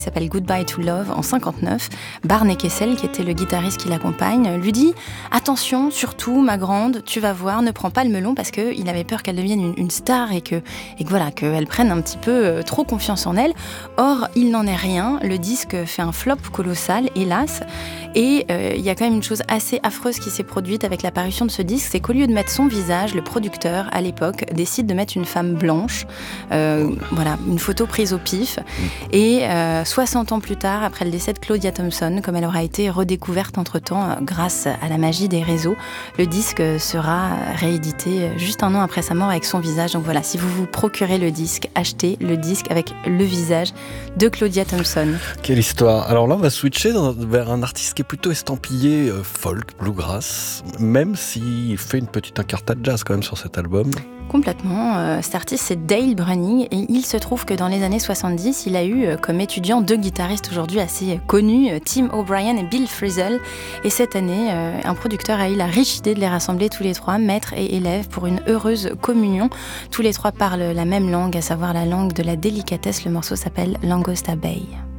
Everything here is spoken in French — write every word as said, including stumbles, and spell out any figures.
qui s'appelle Goodbye to Love en cinquante-neuf, Barney Kessel, qui était le guitariste qui l'accompagne, lui dit « Attention, surtout, ma grande, tu vas voir, ne prends pas le melon » parce qu'il avait peur qu'elle devienne une, une star et que, et que voilà, qu'elle prenne un petit peu euh, trop confiance en elle. Or, il n'en est rien. Le disque fait un flop colossal, hélas. Et euh, il y a quand même une chose assez affreuse qui s'est produite avec la parution de ce disque, c'est qu'au lieu de mettre son visage, le producteur, à l'époque, décide de mettre une femme blanche. Euh, voilà, une photo prise au pif. Et euh, soixante ans plus tard, après le décès de Claudia Thompson, comme elle aura été redécouverte entre-temps grâce à la magie des réseaux, le disque sera réédité juste un an après sa mort avec son visage. Donc voilà, si vous vous procurez le disque, achetez le disque avec le visage de Claudia Thompson. Quelle histoire. Alors là, on va switcher dans, vers un artiste qui est plutôt estampillé euh, folk, bluegrass, même s'il fait une petite incartade jazz quand même sur cet album. Complètement. Euh, cet artiste, c'est Dale Bruning, et il se trouve que dans les années soixante-dix, il a eu euh, comme étudiants deux guitaristes aujourd'hui assez connus, euh, Tim O'Brien et Bill Frisell. Et cette année, euh, un producteur a eu la riche idée de les rassembler tous les trois, maîtres et élèves, pour une heureuse communion. Tous les trois parlent la même langue, à savoir la langue de la délicatesse. Le morceau s'appelle Langosta Bay.